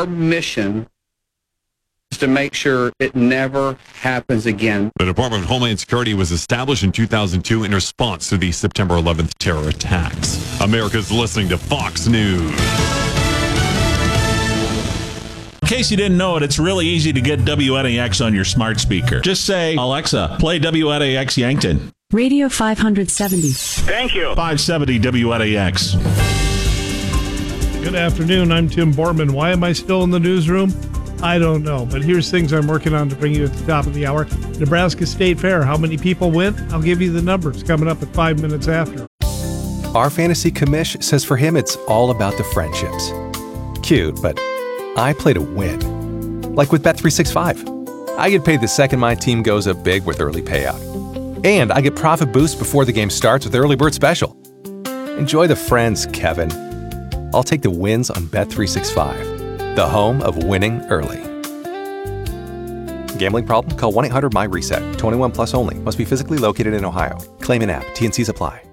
our mission is to make sure it never happens again. The Department of Homeland Security was established in 2002 in response to the September 11th terror attacks. America's listening to Fox News. In case you didn't know it, it's really easy to get WNAX on your smart speaker. Just say, Alexa, play WNAX Yankton. Radio 570. Thank you. 570 WNAX. Good afternoon. I'm Tim Borman. Why am I still in the newsroom? I don't know, but here's things I'm working on to bring you at the top of the hour. Nebraska State Fair. How many people went? I'll give you the numbers coming up at 5 minutes after. Our fantasy commish says for him it's all about the friendships. Cute, but I play to win. Like with Bet365. I get paid the second my team goes up big with early payout. And I get profit boost before the game starts with Early Bird Special. Enjoy the friends, Kevin. I'll take the wins on Bet365, the home of winning early. Gambling problem? Call 1-800-MY-RESET. 21 plus only. Must be physically located in Ohio. Claim an app. T&Cs apply.